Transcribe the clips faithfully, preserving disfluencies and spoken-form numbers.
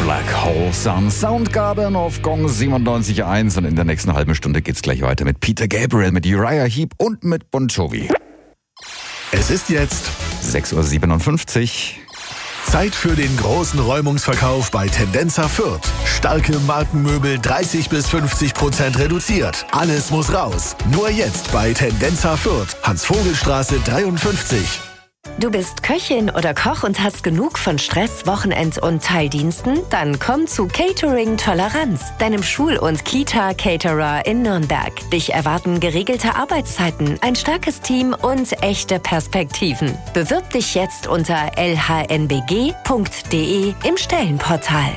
Black Hole Sun. Soundgarden auf Gong siebenundneunzig Komma eins und in der nächsten halben Stunde geht's gleich weiter mit Peter Gabriel, mit Uriah Heep und mit Bon Jovi. Es ist jetzt sechs Uhr siebenundfünfzig. Zeit für den großen Räumungsverkauf bei Tendenza Fürth. Starke Markenmöbel dreißig bis fünfzig Prozent reduziert. Alles muss raus. Nur jetzt bei Tendenza Fürth. Hans-Vogel-Straße dreiundfünfzig. Du bist Köchin oder Koch und hast genug von Stress, Wochenend- und Teildiensten? Dann komm zu Catering Toleranz, deinem Schul- und Kita-Caterer in Nürnberg. Dich erwarten geregelte Arbeitszeiten, ein starkes Team und echte Perspektiven. Bewirb dich jetzt unter l h n b g punkt d e im Stellenportal.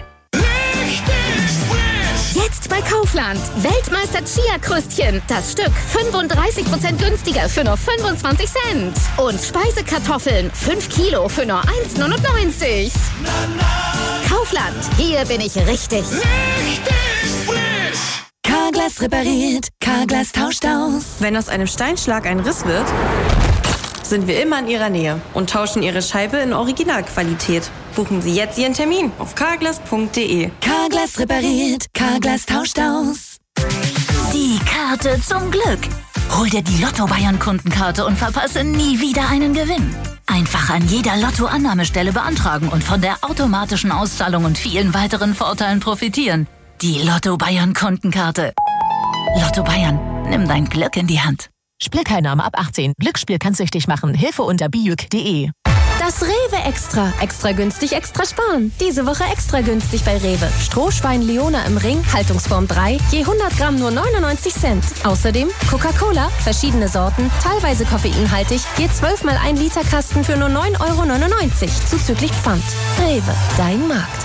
Jetzt bei Kaufland. Weltmeister Chia-Kröstchen. Das Stück fünfunddreißig Prozent günstiger für nur fünfundzwanzig Cent. Und Speisekartoffeln. fünf Kilo für nur eins neunundneunzig. Kaufland. Hier bin ich richtig. Richtig frisch. Carglass repariert. Carglass tauscht aus. Wenn aus einem Steinschlag ein Riss wird, sind wir immer in Ihrer Nähe und tauschen Ihre Scheibe in Originalqualität. Buchen Sie jetzt Ihren Termin auf carglass punkt d e. Carglass repariert. Carglass tauscht aus. Die Karte zum Glück. Hol dir die Lotto Bayern Kundenkarte und verpasse nie wieder einen Gewinn. Einfach an jeder Lotto-Annahmestelle beantragen und von der automatischen Auszahlung und vielen weiteren Vorteilen profitieren. Die Lotto Bayern Kundenkarte. Lotto Bayern, nimm dein Glück in die Hand. Spielteilnahme ab achtzehn. Glücksspiel kann süchtig machen. Hilfe unter bijuk punkt d e. Das Rewe Extra. Extra günstig, extra sparen. Diese Woche extra günstig bei Rewe. Strohschwein Leona im Ring, Haltungsform drei, je hundert Gramm nur neunundneunzig Cent. Außerdem Coca-Cola, verschiedene Sorten, teilweise koffeinhaltig, je zwölf mal ein Liter Kasten für nur neun Euro neunundneunzig, zuzüglich Pfand. Rewe, dein Markt.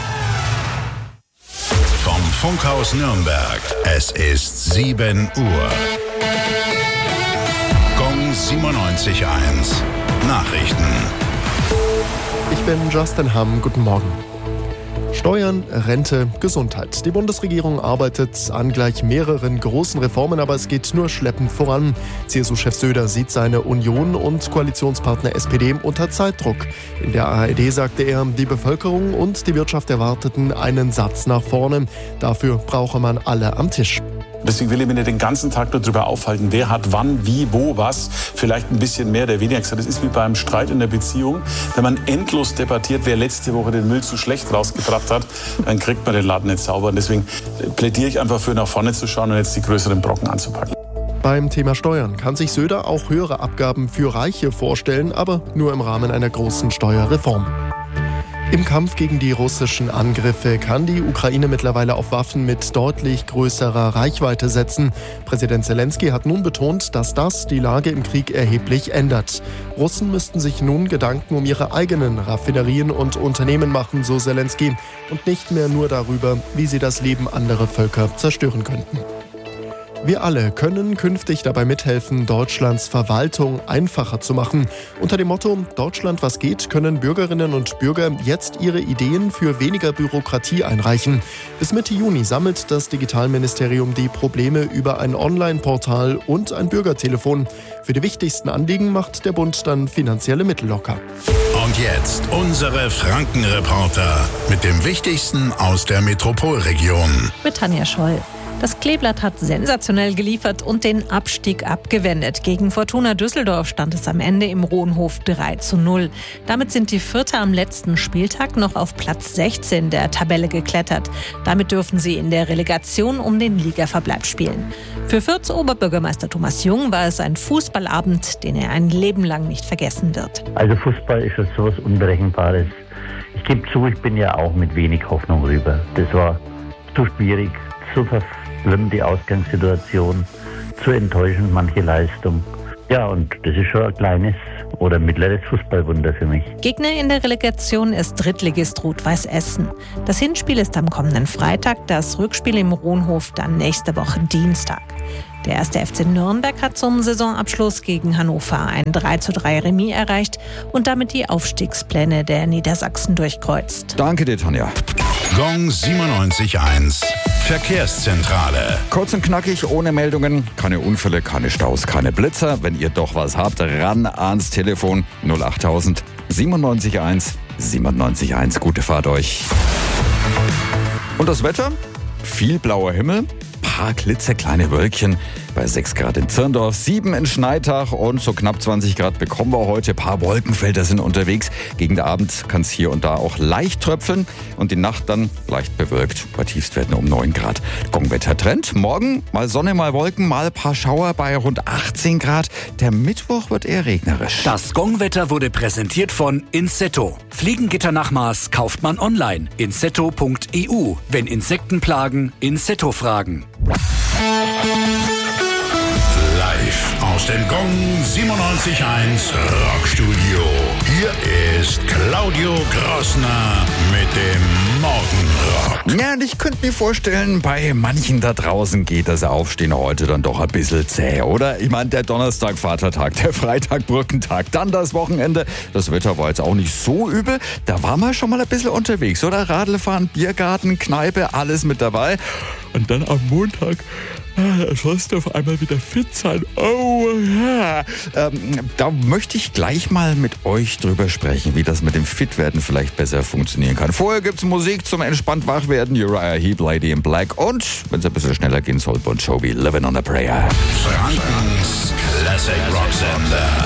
Vom Funkhaus Nürnberg. Es ist sieben Uhr. Gong siebenundneunzig Komma eins. Nachrichten. Ich bin Justin Hamm. Guten Morgen. Steuern, Rente, Gesundheit. Die Bundesregierung arbeitet an gleich mehreren großen Reformen, aber es geht nur schleppend voran. C S U-Chef Söder sieht seine Union und Koalitionspartner S P D unter Zeitdruck. In der A R D sagte er, die Bevölkerung und die Wirtschaft erwarteten einen Satz nach vorne. Dafür brauche man alle am Tisch. Deswegen will ich mich nicht den ganzen Tag nur darüber aufhalten, wer hat wann, wie, wo, was. Vielleicht ein bisschen mehr oder weniger gesagt. Das ist wie beim Streit in der Beziehung. Wenn man endlos debattiert, wer letzte Woche den Müll zu schlecht rausgebracht hat, dann kriegt man den Laden nicht sauber. Und deswegen plädiere ich einfach für, nach vorne zu schauen und jetzt die größeren Brocken anzupacken. Beim Thema Steuern kann sich Söder auch höhere Abgaben für Reiche vorstellen, aber nur im Rahmen einer großen Steuerreform. Im Kampf gegen die russischen Angriffe kann die Ukraine mittlerweile auf Waffen mit deutlich größerer Reichweite setzen. Präsident Zelensky hat nun betont, dass das die Lage im Krieg erheblich ändert. Russen müssten sich nun Gedanken um ihre eigenen Raffinerien und Unternehmen machen, so Zelensky, und nicht mehr nur darüber, wie sie das Leben anderer Völker zerstören könnten. Wir alle können künftig dabei mithelfen, Deutschlands Verwaltung einfacher zu machen. Unter dem Motto Deutschland was geht, können Bürgerinnen und Bürger jetzt ihre Ideen für weniger Bürokratie einreichen. Bis Mitte Juni sammelt das Digitalministerium die Probleme über ein Online-Portal und ein Bürgertelefon. Für die wichtigsten Anliegen macht der Bund dann finanzielle Mittel locker. Und jetzt unsere Frankenreporter mit dem Wichtigsten aus der Metropolregion. Mit Tanja Scholl. Das Kleeblatt hat sensationell geliefert und den Abstieg abgewendet. Gegen Fortuna Düsseldorf stand es am Ende im Rohnhof drei zu null. Damit sind die Fürther am letzten Spieltag noch auf Platz sechzehn der Tabelle geklettert. Damit dürfen sie in der Relegation um den Ligaverbleib spielen. Für Fürths Oberbürgermeister Thomas Jung war es ein Fußballabend, den er ein Leben lang nicht vergessen wird. Also Fußball ist so etwas Unberechenbares. Ich gebe zu, ich bin ja auch mit wenig Hoffnung rüber. Das war zu schwierig, zu verfehlt. Die Ausgangssituation, zu enttäuschend, manche Leistung. Ja, und das ist schon ein kleines oder mittleres Fußballwunder für mich. Gegner in der Relegation ist Drittligist Rot-Weiß Essen. Das Hinspiel ist am kommenden Freitag, das Rückspiel im Rohnhof dann nächste Woche Dienstag. Der erste F C Nürnberg hat zum Saisonabschluss gegen Hannover ein drei zu drei Remis erreicht und damit die Aufstiegspläne der Niedersachsen durchkreuzt. Danke dir, Tanja. Gong siebenundneunzig Komma eins. Verkehrszentrale. Kurz und knackig, ohne Meldungen. Keine Unfälle, keine Staus, keine Blitzer. Wenn ihr doch was habt, ran ans Telefon null achttausend siebenundneunzig Komma eins siebenundneunzig Komma eins. Gute Fahrt euch. Und das Wetter? Viel blauer Himmel, paar klitzekleine Wölkchen bei sechs Grad in Zirndorf, sieben in Schneitach und so knapp zwanzig Grad bekommen wir heute. Ein paar Wolkenfelder sind unterwegs. Gegen den Abend kann es hier und da auch leicht tröpfeln und die Nacht dann leicht bewölkt. Bei Tiefstwerten um neun Grad. Gongwetter-Trend. Morgen mal Sonne, mal Wolken, mal ein paar Schauer bei rund achtzehn Grad. Der Mittwoch wird eher regnerisch. Das Gongwetter wurde präsentiert von Insetto. Fliegengitternachmaß kauft man online. insetto punkt e u. Wenn Insekten plagen, Insetto fragen. Live aus dem Gong siebenundneunzig Komma eins Rockstudio. Hier ist Claudio Grossner mit dem Morgenrock. Ja, und ich könnte mir vorstellen, bei manchen da draußen geht das Aufstehen heute dann doch ein bisschen zäh, oder? Ich meine, der Donnerstag Vatertag, der Freitag Brückentag, dann das Wochenende. Das Wetter war jetzt auch nicht so übel. Da waren wir schon mal ein bisschen unterwegs, oder? Radlfahren, Biergarten, Kneipe, alles mit dabei. Und dann am Montag... Da sollst du auf einmal wieder fit sein. Oh ja. Ähm, da möchte ich gleich mal mit euch drüber sprechen, wie das mit dem Fitwerden vielleicht besser funktionieren kann. Vorher gibt's Musik zum entspannt Wachwerden. Uriah Heep, Lady in Black. Und, wenn es ein bisschen schneller gehen soll, Bon Jovi, Living on a Prayer. Frankens Classic Rock Sender.